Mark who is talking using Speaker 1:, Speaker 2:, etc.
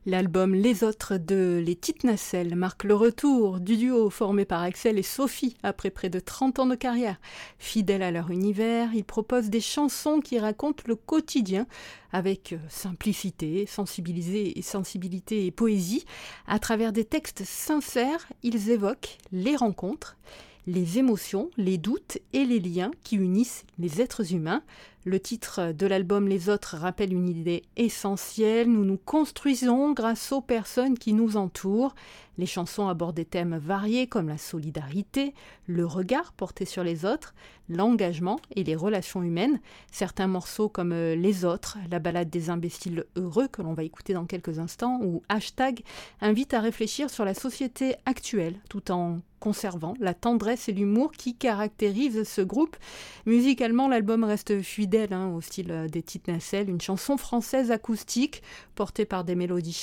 Speaker 1: L'album Les Autres de Les Petites Nacelles marque le retour du duo formé par Axel et Sophie après près de 30 ans de carrière. Fidèles à leur univers, ils proposent des chansons qui racontent le quotidien avec simplicité, sensibilité et poésie. À travers des textes sincères, ils évoquent les rencontres, les émotions, les doutes et les liens qui unissent les êtres humains. Le titre de l'album Les Autres rappelle une idée essentielle. Nous nous construisons grâce aux personnes qui nous entourent. Les chansons abordent des thèmes variés comme la solidarité, le regard porté sur les autres, l'engagement et les relations humaines. Certains morceaux comme Les Autres, la balade des imbéciles heureux que l'on va écouter dans quelques instants, ou Hashtag, invitent à réfléchir sur la société actuelle tout en conservant la tendresse et l'humour qui caractérisent ce groupe. Musicalement, l'album reste fidèle au style des Petites Nacelles, une chanson française acoustique portée par des mélodies